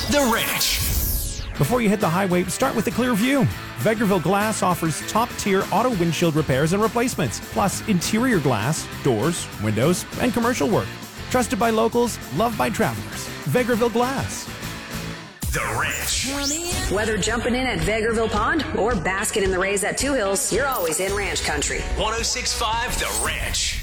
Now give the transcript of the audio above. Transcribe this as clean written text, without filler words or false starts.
The Ranch. Before you hit the highway, start with a clear view. Vegreville Glass offers top-tier auto windshield repairs and replacements, plus interior glass, doors, windows, and commercial work. Trusted by locals, loved by travelers. Vegreville Glass. The Ranch. Whether jumping in at Vegreville Pond or basking in the rays at Two Hills, you're always in ranch country. 106.5 The Ranch.